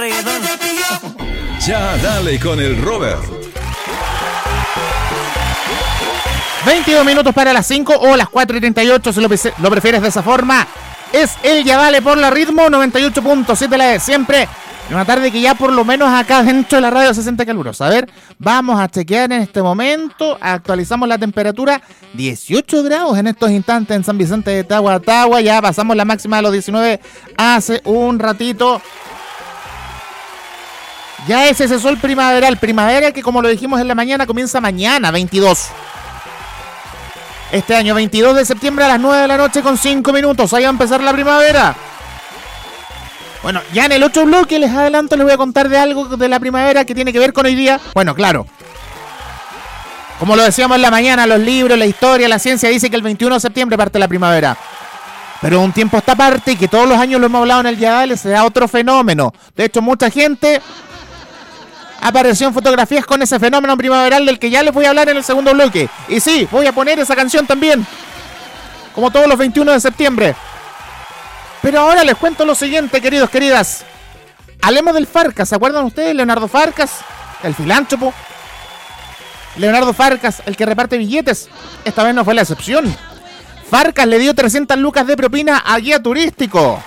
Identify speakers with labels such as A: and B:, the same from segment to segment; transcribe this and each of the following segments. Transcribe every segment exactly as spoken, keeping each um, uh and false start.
A: Ya dale con el Robert.
B: veintidós minutos para las cinco o las cuatro y treinta y ocho, si lo, lo prefieres de esa forma. Es el Ya Dale por la Ritmo noventa y ocho punto siete, la de siempre. En una tarde que ya por lo menos acá dentro de la radio sesenta calurosa. A ver, vamos a chequear en este momento. Actualizamos la temperatura. dieciocho grados en estos instantes en San Vicente de Tagua, Tagua. Ya pasamos la máxima de los diecinueve hace un ratito. Ya es ese sol primaveral. Primavera que, como lo dijimos en la mañana, comienza mañana, veintidós. Este año, veintidós de septiembre a las nueve de la noche con cinco minutos. Ahí va a empezar la primavera. Bueno, ya en el otro bloque les adelanto, les voy a contar de algo de la primavera que tiene que ver con hoy día. Bueno, claro. Como lo decíamos en la mañana, los libros, la historia, la ciencia dice que el veintiuno de septiembre parte la primavera. Pero un tiempo a esta parte, y que todos los años lo hemos hablado en el Ya Dale, se da otro fenómeno. De hecho, mucha gente apareció en fotografías con ese fenómeno primaveral del que ya les voy a hablar en el segundo bloque. Y sí, voy a poner esa canción también, como todos los veintiuno de septiembre. Pero ahora les cuento lo siguiente, queridos, queridas. Hablemos del Farcas. ¿Se acuerdan ustedes? Leonardo Farcas, el filántropo. Leonardo Farcas, el que reparte billetes. Esta vez no fue la excepción. Farcas le dio trescientas lucas de propina a guía turístico.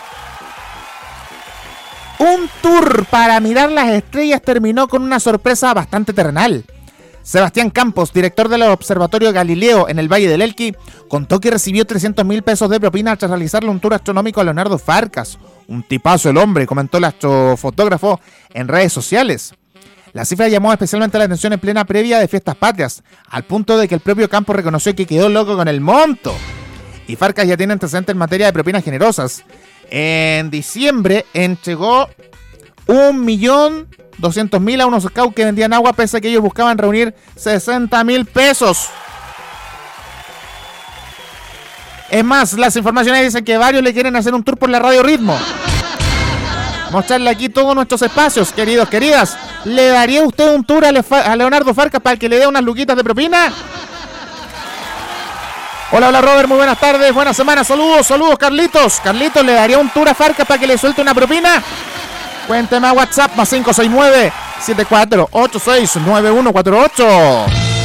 B: Un tour para mirar las estrellas terminó con una sorpresa bastante terrenal. Sebastián Campos, director del Observatorio Galileo en el Valle del Elqui, contó que recibió trescientos mil pesos de propina tras realizarle un tour astronómico a Leonardo Farcas. Un tipazo el hombre, comentó el astrofotógrafo en redes sociales. La cifra llamó especialmente la atención en plena previa de Fiestas Patrias, al punto de que el propio Campos reconoció que quedó loco con el monto. Y Farcas ya tiene antecedentes en materia de propinas generosas. En diciembre entregó un millón doscientos mil a unos scouts que vendían agua, pese a que ellos buscaban reunir sesenta mil pesos. Es más, las informaciones dicen que varios le quieren hacer un tour por la Radio Ritmo. Mostrarle aquí todos nuestros espacios, queridos, queridas. ¿Le daría usted un tour a, Le- a Leonardo Farcas para que le dé unas luquitas de propina? Hola, hola Robert, muy buenas tardes, buena semana, saludos, saludos Carlitos. Carlitos, ¿le daría un tour a Farcas para que le suelte una propina? Cuénteme a WhatsApp más cinco seis nueve, siete cuatro ocho seis, nueve uno cuatro ocho.